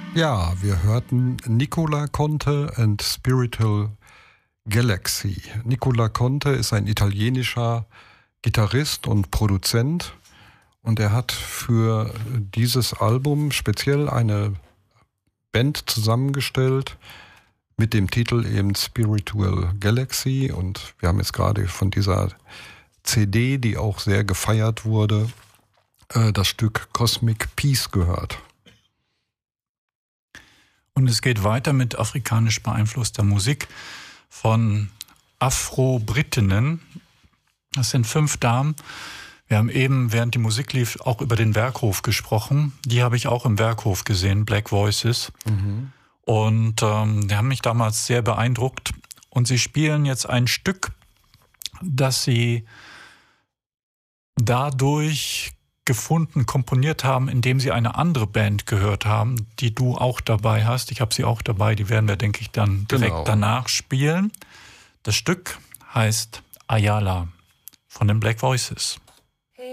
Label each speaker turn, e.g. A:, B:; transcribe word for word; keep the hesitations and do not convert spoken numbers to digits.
A: Ja, wir hörten Nicola Conte and Spiritual Galaxy. Nicola Conte ist ein italienischer Gitarrist und Produzent und er hat für dieses Album speziell eine Band zusammengestellt mit dem Titel eben Spiritual Galaxy, und wir haben jetzt gerade von dieser C D, die auch sehr gefeiert wurde, das Stück Cosmic Peace gehört.
B: Und es geht weiter mit afrikanisch beeinflusster Musik von Afro-Britinnen. Das sind fünf Damen. Wir haben eben, während die Musik lief, auch über den Werkhof gesprochen. Die habe ich auch im Werkhof gesehen, Black Voices. Mhm. Und ähm, die haben mich damals sehr beeindruckt. Und sie spielen jetzt ein Stück, das sie dadurch gefunden, komponiert haben, indem sie eine andere Band gehört haben, die du auch dabei hast. Ich habe sie auch dabei, die werden wir, denke ich, dann direkt genau danach spielen. Das Stück heißt Ayala von den Black Voices.